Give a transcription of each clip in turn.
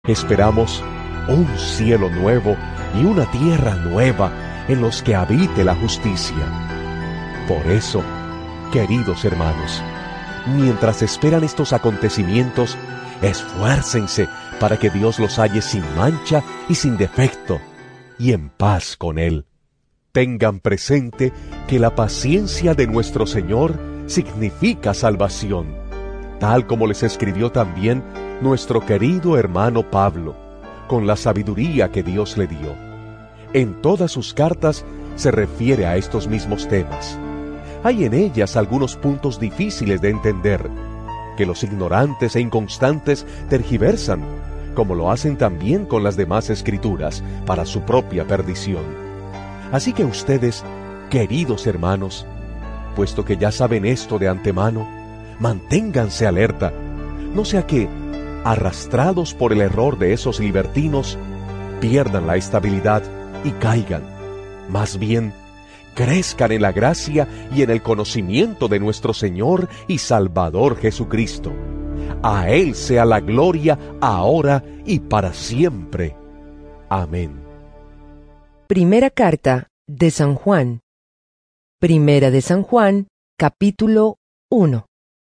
Esperamos un cielo nuevo y una tierra nueva en los que habite la justicia. Por eso, queridos hermanos, mientras esperan estos acontecimientos, esfuércense para que Dios los halle sin mancha y sin defecto, y en paz con Él. Tengan presente que la paciencia de nuestro Señor significa salvación, tal como les escribió también nuestro querido hermano Pablo, con la sabiduría que Dios le dio. En todas sus cartas se refiere a estos mismos temas. Hay en ellas algunos puntos difíciles de entender, que los ignorantes e inconstantes tergiversan, como lo hacen también con las demás escrituras, para su propia perdición. Así que ustedes, queridos hermanos, puesto que ya saben esto de antemano, manténganse alerta, no sea que, arrastrados por el error de esos libertinos, pierdan la estabilidad y caigan. Más bien, crezcan en la gracia y en el conocimiento de nuestro Señor y Salvador Jesucristo. A Él sea la gloria ahora y para siempre. Amén. Primera carta de San Juan. Primera de San Juan, capítulo 1.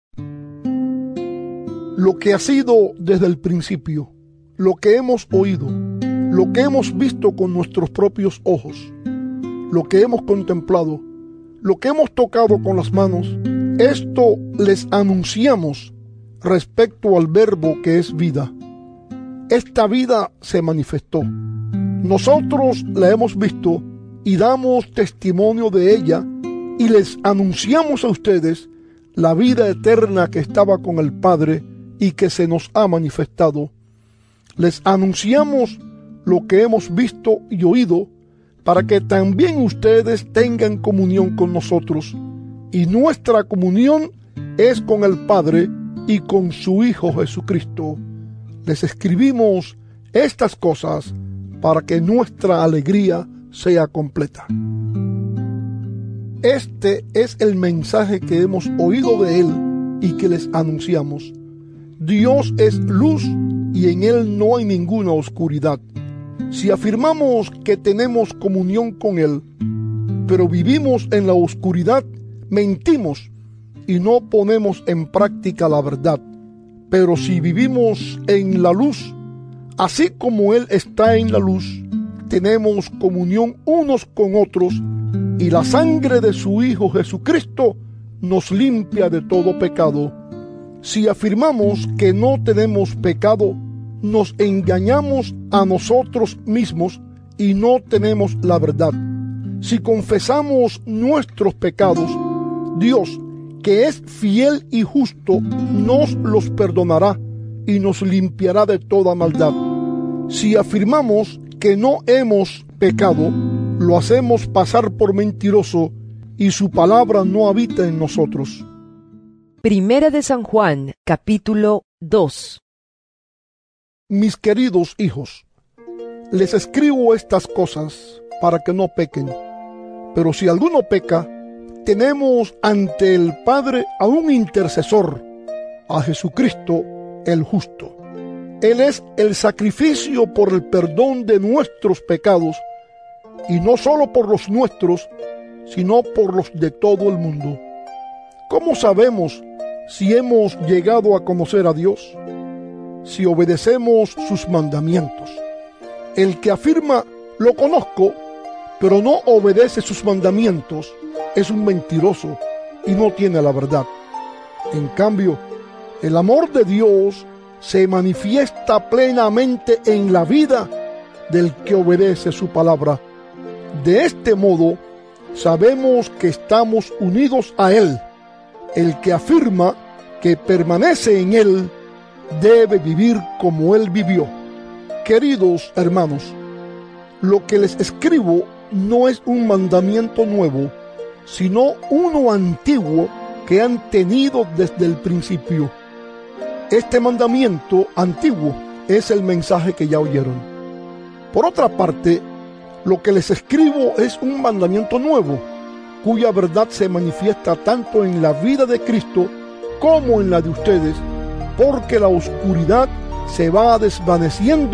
Lo que ha sido desde el principio, lo que hemos oído, lo que hemos visto con nuestros propios ojos, lo que hemos contemplado, lo que hemos tocado con las manos, esto les anunciamos respecto al Verbo que es vida. Esta vida se manifestó. Nosotros la hemos visto y damos testimonio de ella y les anunciamos a ustedes la vida eterna que estaba con el Padre y que se nos ha manifestado. Les anunciamos lo que hemos visto y oído, para que también ustedes tengan comunión con nosotros. Y nuestra comunión es con el Padre y con su Hijo Jesucristo. Les escribimos estas cosas para que nuestra alegría sea completa. Este es el mensaje que hemos oído de Él y que les anunciamos. Dios es luz y en Él no hay ninguna oscuridad. Si afirmamos que tenemos comunión con Él, pero vivimos en la oscuridad, mentimos y no ponemos en práctica la verdad. Pero si vivimos en la luz, así como Él está en la luz, tenemos comunión unos con otros, y la sangre de su Hijo Jesucristo nos limpia de todo pecado. Si afirmamos que no tenemos pecado, nos engañamos a nosotros mismos y no tenemos la verdad. Si confesamos nuestros pecados, Dios, que es fiel y justo, nos los perdonará y nos limpiará de toda maldad. Si afirmamos que no hemos pecado, lo hacemos pasar por mentiroso y su palabra no habita en nosotros. Primera de San Juan, capítulo 2. Mis queridos hijos, les escribo estas cosas para que no pequen. Pero si alguno peca, tenemos ante el Padre a un intercesor, a Jesucristo el justo. Él es el sacrificio por el perdón de nuestros pecados, y no solo por los nuestros, sino por los de todo el mundo. ¿Cómo sabemos si hemos llegado a conocer a Dios? Si obedecemos sus mandamientos. El que afirma, lo conozco, pero no obedece sus mandamientos, es un mentiroso y no tiene la verdad. En cambio, el amor de Dios se manifiesta plenamente en la vida del que obedece su palabra. De este modo, sabemos que estamos unidos a Él. El que afirma que permanece en Él debe vivir como Él vivió. Queridos hermanos, lo que les escribo no es un mandamiento nuevo, sino uno antiguo que han tenido desde el principio. Este mandamiento antiguo es el mensaje que ya oyeron. Por otra parte, lo que les escribo es un mandamiento nuevo, cuya verdad se manifiesta tanto en la vida de Cristo como en la de ustedes, porque la oscuridad se va desvaneciendo